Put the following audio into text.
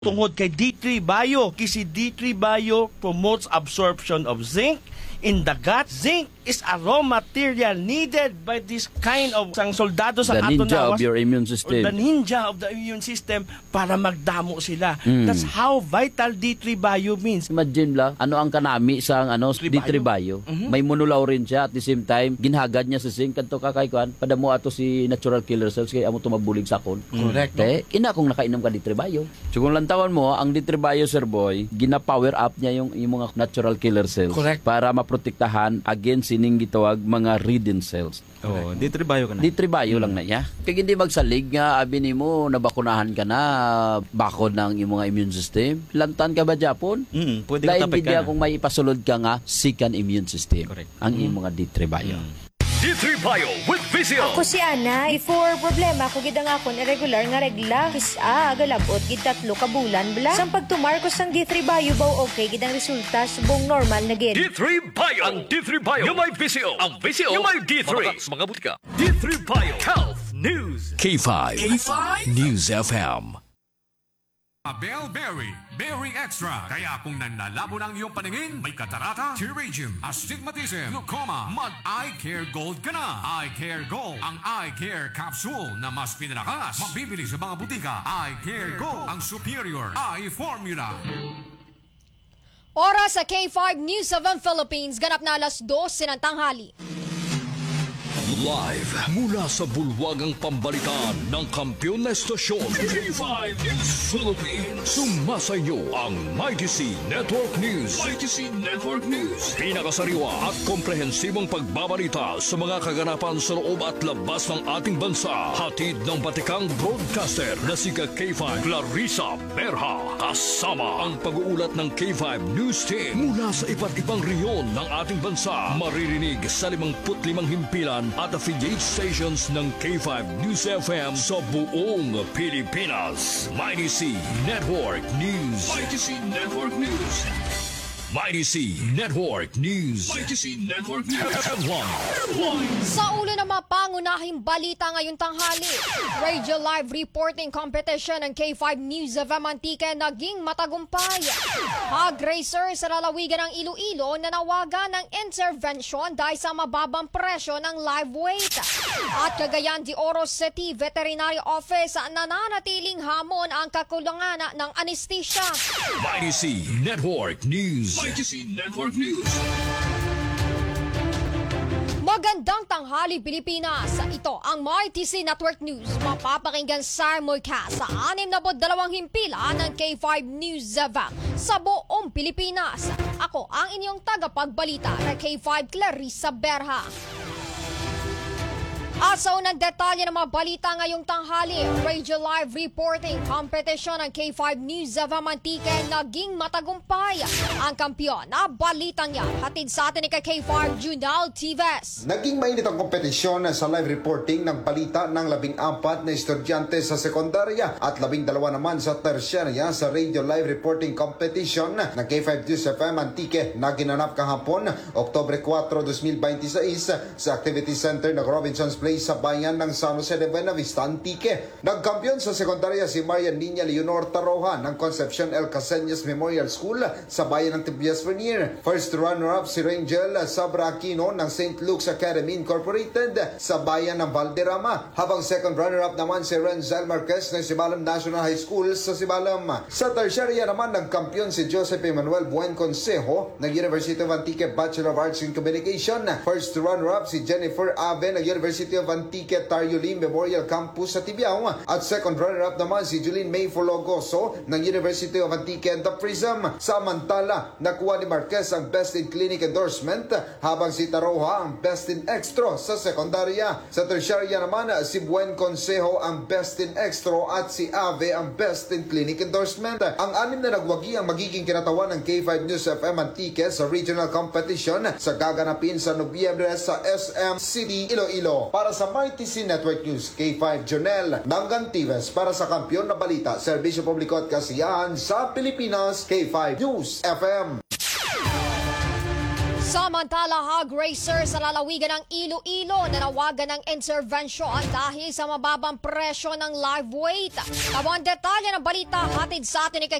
tungod kay D3 Bio. Kasi D3 Bio promotes absorption of zinc in the gut. Zinc is a raw material needed by this kind of sang soldado sa The aton ninja nawas, of your immune or system. the ninja of the immune system para magdamo sila. That's how vital D3 Bio means. Imagine la, ano ang kanami sa D3 Bio. May monolaw rin siya at the same time ginhagad niya sa zinc kadto kakay kuan padamo ato si natural killer cells kay amo tumabulig sakon. Correct. Ina kung nakainom ka D3 Bio. So kung lantawan mo ang D3 Bio sir boy, gina-power up niya yung mga natural killer cells. Correct. Para maprotektahan against sining gitawag mga ridden cells. Oh, D3 Bio ka na. D3 Bio lang na niya. Kaya hindi magsalig nga, abi nimo nabakunahan ka na, bakod ng imong immune system. Lantan ka ba Japon? Pwede ka tapay ka na. Kung may ipasulod ka nga, second immune system. Correct. Ang imong D3 Bio. D3 Bio with Vizio. Ako si Ana, before problema ko gid ang akon irregular nga regla. Kisa galabot gid 3 ka bulan bla. Sang pagtumarkos sang D3 Bio baw okay gid ang resulta subong normal na gid. D3 Bio. Ang D3 Bio. Yung may Vizio. Ang Vizio. Yung may D3. Mga butika. D3 Bio. Health News. K5. News FM. Abel Berry, Berry Extra. Kaya kung nanlalabo ng iyong paningin, may katarata, pterygium, astigmatism, glaucoma, mag-Eye Care Gold ka na. Eye Care Gold, ang Eye Care Capsule na mas pinalakas. Mabibili sa mga butika. Eye Care Gold, ang superior eye formula. Oras sa K5 News of Philippines, ganap na 2:00 ng tanghali. Live mula sa bulwagang pambalitaan ng kampiyon na estasyon K5 News Philippines. Sumasayo ang Mighty C Network News. Mighty C Network News. Pinakasariwa at komprehensibong pagbabalita sa mga kaganapan sa loob at labas ng ating bansa. Hatid ng batikang broadcaster na si K5 Clarissa Berha. Kasama ang pag-uulat ng K5 News Team mula sa iba't ibang rehiyon ng ating bansa. Maririnig sa 55 himpilan at affiliate stations ng K5 News FM sa buong Pilipinas. Mighty C Network News. Mighty C Network News. Mighty C Network News. Mighty C Network News. Sa ulo ng mga pangunahing balita ngayong tanghali, Radio Live Reporting Competition ng K5 News of Antique naging matagumpay. Hog racer sa lalawigan ng Iloilo na nawagan ng intervention dahil sa mababang presyo ng live weight. At Cagayan de Oro City Veterinary Office nananatiling hamon ang kakulangan ng anesthesia. Mighty C Network News. Mighty C Network News. Magandang tanghali Pilipinas. Ito ang Mighty C Network News. Mapapakinggan sa Moycast sa 62 himpilan ng K5 News sa buong Pilipinas. Ako ang inyong tagapagbalita na K5 Clarissa Berha. At sa unang detalye ng mga balita ngayong tanghali, Radio Live Reporting Competition ng K5 News of Antique naging matagumpay. Ang kampiyon na balitang yan, hatid sa atin ni K5 Junal Tives. Naging mainit ang kompetisyon sa live reporting ng balita ng 14 na estudyante sa sekundarya at 12 naman sa tersyarya sa Radio Live Reporting Competition ng K5 News of Antique na ginanap kahapon, Oktubre 4, 2026 sa Activity Center ng Robinson's Place sa bayan ng San Jose de Buena Vista, Antique. Nagkampiyon sa sekundarya si Maria Niña Leonor Taroja ng Concepcion El Caseñas Memorial School sa bayan ng Tibias Vernier. First runner-up si Rangel Sabra Aquino ng St. Luke's Academy Incorporated sa bayan ng Valderrama. Habang second runner-up naman si Renzel Marquez ng Sibalam National High School sa Sibalam. Sa tersyarya naman nagkampiyon si Joseph Emmanuel Buen Consejo ng University of Antique Bachelor of Arts in Communication. First runner-up si Jennifer Ave ng University of Antique Tariuli Memorial Campus sa Tibiao at second runner-up naman si Julene May Fologoso ng University of Antique and the Prism. Samantala, nakuha ni Marquez ang Best in Clinic Endorsement habang si Taroja ang Best in Extra sa sekundarya. Sa tersyarya naman, si Buen Consejo ang Best in Extra at si Ave ang Best in Clinic Endorsement. Ang anim na nagwagi ang magiging kinatawan ng K5 News FM Antique sa regional competition sa gaganapin sa Nobyembre sa SM City, Iloilo. Para sa Mighty C Network News, K5 Jonel Nangantives para sa kampiyon na balita, serbisyo publiko at kasiyahan sa Pilipinas, K5 News FM. Samantala, hog racer sa lalawigan ng Iloilo nanawagan ng intervensyon dahil sa mababang presyo ng live weight. Tawang detalye ng balita hatid sa atin ni